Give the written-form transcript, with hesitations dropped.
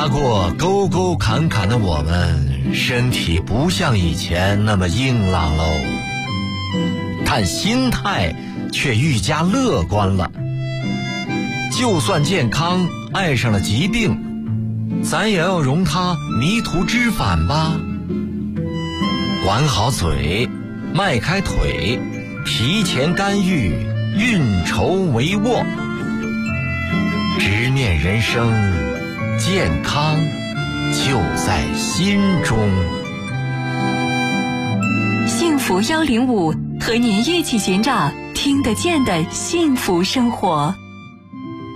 爬过沟沟坎坎的我们，身体不像以前那么硬朗喽，但心态却愈加乐观了。就算健康爱上了疾病，咱也要容它迷途知返吧。管好嘴，迈开腿，提前干预，运筹帷幄，直面人生，健康就在心中。 幸福105和您一起寻找听得见的幸福生活。